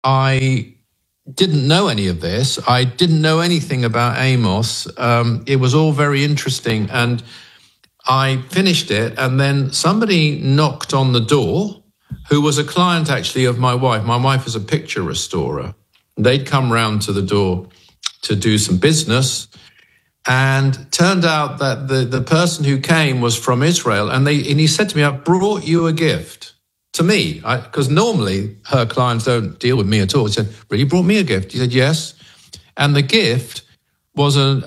I didn't know any of this. I didn't know anything about Amos. It was all very interesting. And I finished it, and then somebody knocked on the door, who was a client actually of my wife. My wife is a picture restorer. They'd come round to the door to do some business, and turned out that the person who came was from Israel. And he said to me, "I've brought you a gift." To me, because normally her clients don't deal with me at all. He said, "Really, you brought me a gift?" He said, "Yes." And the gift was an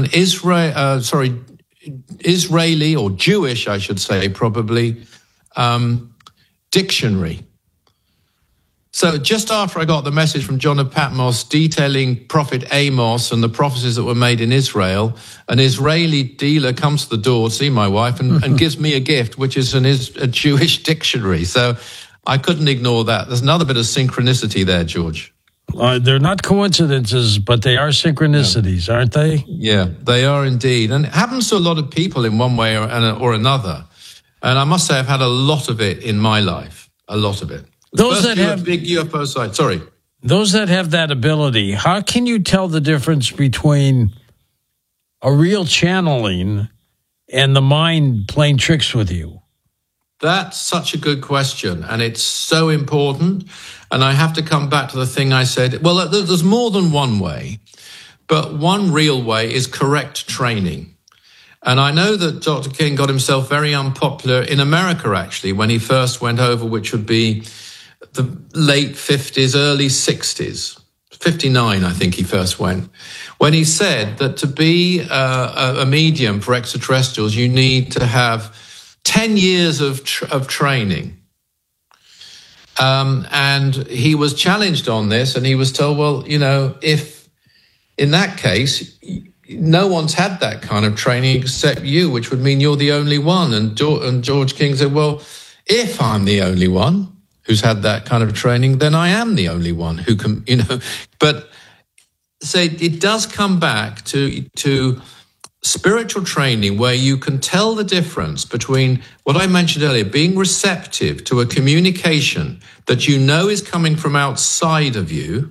Israeli or Jewish, I should say, probably, dictionary. So just after I got the message from John of Patmos detailing Prophet Amos and the prophecies that were made in Israel, an Israeli dealer comes to the door to see my wife and gives me a gift, which is a Jewish dictionary. So I couldn't ignore that. There's another bit of synchronicity there, George. They're not coincidences, but they are synchronicities, aren't they? Yeah, they are indeed. And it happens to a lot of people in one way or another. And I must say I've had a lot of it in my life, a lot of it. Those that have big UFO site. Sorry. Those that have that ability, how can you tell the difference between a real channeling and the mind playing tricks with you? That's such a good question, and it's so important. And I have to come back to the thing I said. Well, there's more than one way, but one real way is correct training. And I know that Dr. King got himself very unpopular in America, actually, when he first went over, which would be the late 50s, early 60s, 59, I think he first went, when he said that to be a medium for extraterrestrials, you need to have 10 years of training. And he was challenged on this, and he was told, well, if in that case, no one's had that kind of training except you, which would mean you're the only one. And George King said, well, if I'm the only one who's had that kind of training, then I am the only one who can, But so it does come back to spiritual training, where you can tell the difference between what I mentioned earlier, being receptive to a communication that you know is coming from outside of you,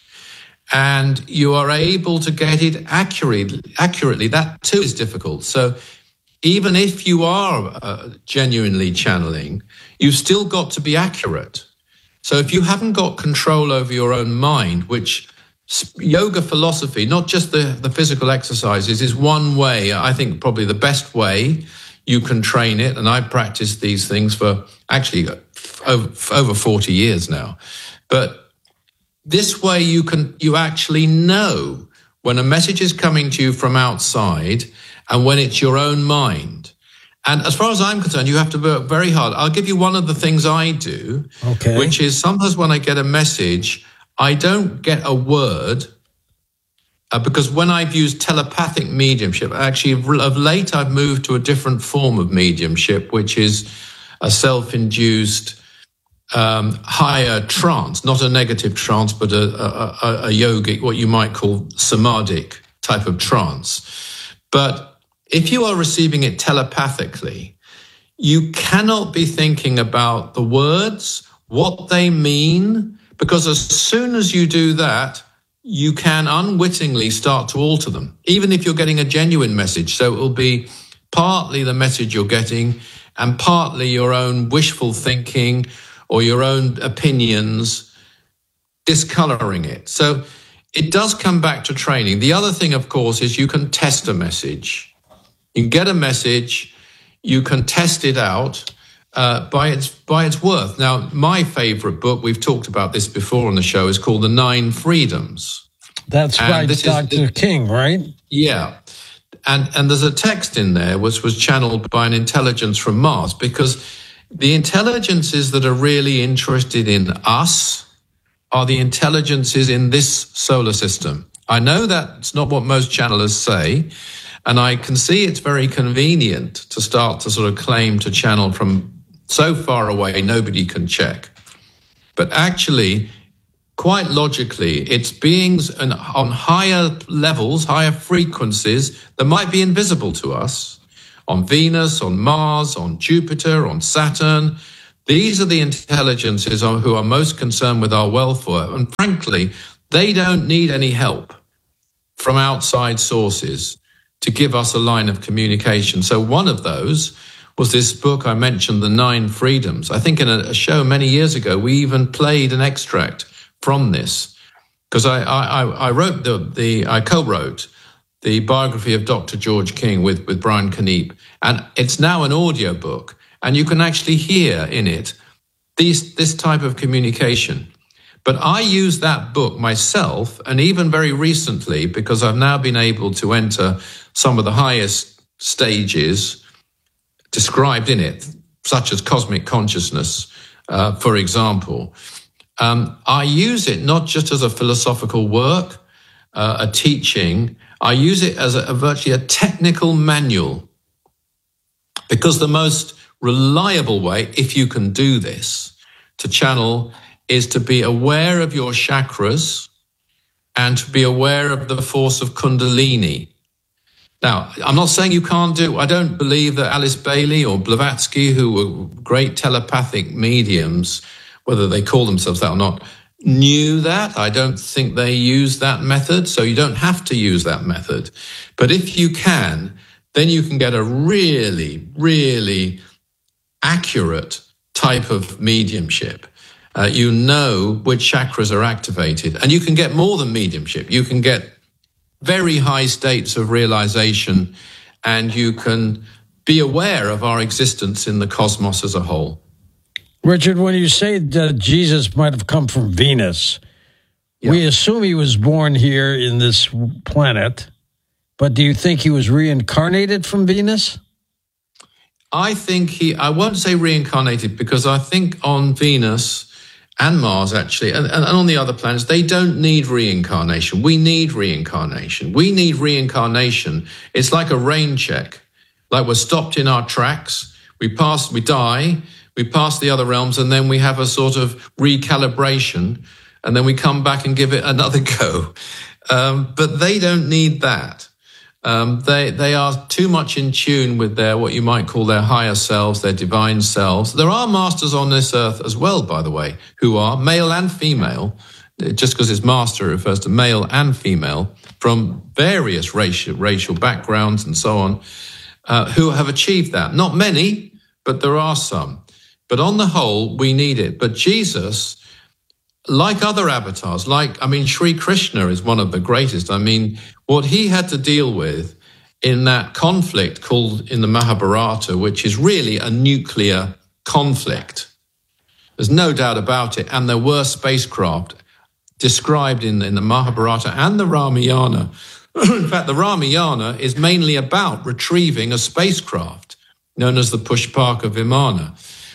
and you are able to get it accurately. That too is difficult. So even if you are genuinely channeling, you've still got to be accurate. So if you haven't got control over your own mind, which yoga philosophy, not just the physical exercises, is one way, I think probably the best way you can train it. And I've practiced these things for actually over 40 years now. But this way you actually know when a message is coming to you from outside and when it's your own mind. And as far as I'm concerned, you have to work very hard. I'll give you one of the things I do, which is sometimes when I get a message, I don't get a word, because when I've used telepathic mediumship, actually of late I've moved to a different form of mediumship, which is a self-induced higher trance, not a negative trance, but a yogic, what you might call samadhic type of trance. But if you are receiving it telepathically, you cannot be thinking about the words, what they mean, because as soon as you do that, you can unwittingly start to alter them, even if you're getting a genuine message. So it will be partly the message you're getting and partly your own wishful thinking or your own opinions discoloring it. So it does come back to training. The other thing, of course, is you can test a message. You get a message, you can test it out by its worth. Now, my favorite book, we've talked about this before on the show, is called The Nine Freedoms. That's by Dr. King, right? Yeah. And there's a text in there which was channeled by an intelligence from Mars, because the intelligences that are really interested in us are the intelligences in this solar system. I know that's not what most channelers say, and I can see it's very convenient to start to sort of claim to channel from so far away nobody can check. But actually, quite logically, it's beings on higher levels, higher frequencies that might be invisible to us, on Venus, on Mars, on Jupiter, on Saturn, These are the intelligences who are most concerned with our welfare. And frankly, they don't need any help from outside sources to give us a line of communication. So one of those was this book I mentioned, The 9 Freedoms. I think in a show many years ago, we even played an extract from this, because I co-wrote the biography of Dr. George King with Brian Kniep, and it's now an audio book, and you can actually hear in it this type of communication. But I use that book myself, and even very recently, because I've now been able to enter some of the highest stages described in it, such as cosmic consciousness, for example. I use it not just as a philosophical work, a teaching. I use it as virtually a technical manual, because the most reliable way, if you can do this, to channel is to be aware of your chakras and to be aware of the force of Kundalini. Now, I'm not saying you can't do, I don't believe that Alice Bailey or Blavatsky, who were great telepathic mediums, whether they call themselves that or not, knew that. I don't think they used that method, so you don't have to use that method. But if you can, then you can get a really, really accurate type of mediumship. You know which chakras are activated, and you can get more than mediumship. You can get very high states of realization, and you can be aware of our existence in the cosmos as a whole. Richard, when you say that Jesus might have come from Venus, we assume he was born here in this planet, but do you think he was reincarnated from Venus? I think I won't say reincarnated, because I think on Venus and Mars, actually, and on the other planets, they don't need reincarnation. We need reincarnation. We need reincarnation. It's like a rain check. Like we're stopped in our tracks. We die, we pass the other realms, and then we have a sort of recalibration, and then we come back and give it another go. But they don't need that. They are too much in tune with their, what you might call their higher selves, their divine selves. There are masters on this earth as well, by the way, who are male and female. Just because it's master, it refers to male and female from various racial backgrounds and so on, who have achieved that. Not many, but there are some. But on the whole, we need it. But Jesus, like other avatars, Sri Krishna is one of the greatest. I mean, what he had to deal with in that conflict called in the Mahabharata, which is really a nuclear conflict. There's no doubt about it. And there were spacecraft described in the Mahabharata and the Ramayana. In fact, the Ramayana is mainly about retrieving a spacecraft known as the Pushpaka Vimana.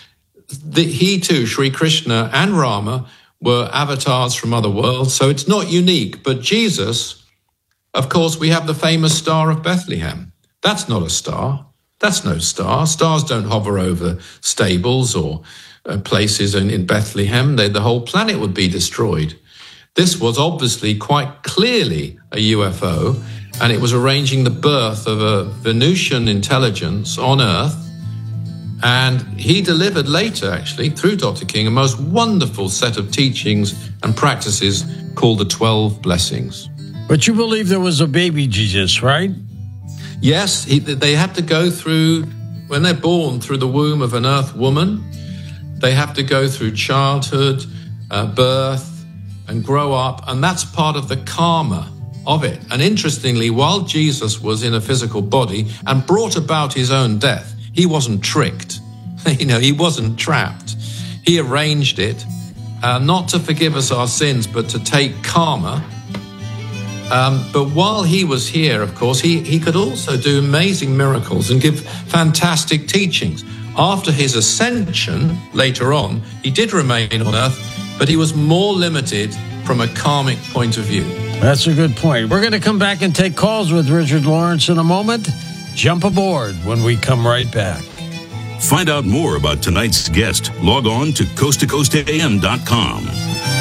He too, Sri Krishna and Rama, were avatars from other worlds, so it's not unique. But Jesus, of course, we have the famous Star of Bethlehem. That's not a star. That's no star. Stars don't hover over stables or places in Bethlehem. The whole planet would be destroyed. This was obviously quite clearly a UFO, and it was arranging the birth of a Venusian intelligence on Earth. And he delivered later, actually, through Dr. King, a most wonderful set of teachings and practices called the 12 Blessings. But you believe there was a baby Jesus, right? Yes, they have to go through, when they're born, through the womb of an earth woman. They have to go through childhood, birth, and grow up. And that's part of the karma of it. And interestingly, while Jesus was in a physical body and brought about his own death, he wasn't tricked. He wasn't trapped. He arranged it, not to forgive us our sins, but to take karma. But while he was here, of course, he could also do amazing miracles and give fantastic teachings. After his ascension, later on, he did remain on earth, but he was more limited from a karmic point of view. That's a good point. We're going to come back and take calls with Richard Lawrence in a moment. Jump aboard when we come right back. Find out more about tonight's guest. Log on to coasttocoastam.com.